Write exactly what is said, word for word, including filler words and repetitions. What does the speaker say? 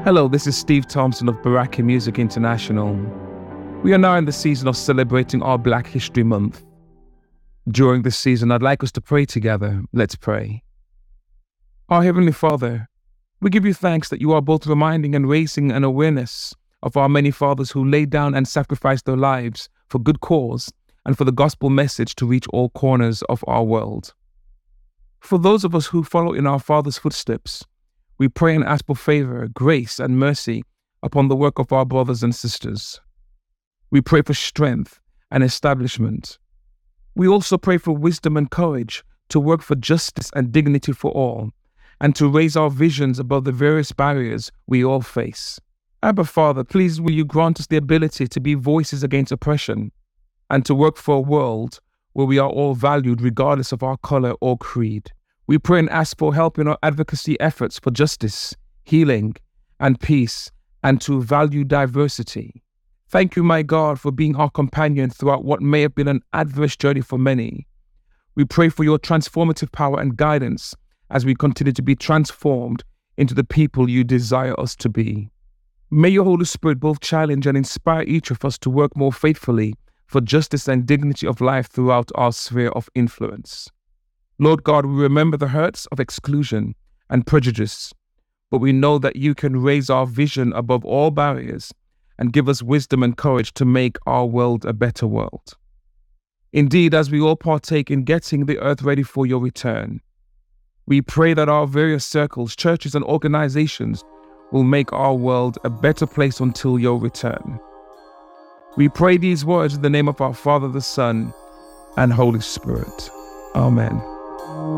Hello, this is Steve Thompson of Baraki Music International. We are now in the season of celebrating our Black History Month. During this season, I'd like us to pray together. Let's pray. Our Heavenly Father, we give you thanks that you are both reminding and raising an awareness of our many fathers who laid down and sacrificed their lives for good cause and for the gospel message to reach all corners of our world. For those of us who follow in our fathers' footsteps, we pray and ask for favor, grace, and mercy upon the work of our brothers and sisters. We pray for strength and establishment. We also pray for wisdom and courage to work for justice and dignity for all, and to raise our visions above the various barriers we all face. Abba Father, please will you grant us the ability to be voices against oppression, and to work for a world where we are all valued regardless of our color or creed. We pray and ask for help in our advocacy efforts for justice, healing, and peace, and to value diversity. Thank you, my God, for being our companion throughout what may have been an adverse journey for many. We pray for your transformative power and guidance as we continue to be transformed into the people you desire us to be. May your Holy Spirit both challenge and inspire each of us to work more faithfully for justice and dignity of life throughout our sphere of influence. Lord God, we remember the hurts of exclusion and prejudice, but we know that you can raise our vision above all barriers and give us wisdom and courage to make our world a better world. Indeed, as we all partake in getting the earth ready for your return, we pray that our various circles, churches, and organizations will make our world a better place until your return. We pray these words in the name of our Father, the Son, and Holy Spirit. Amen.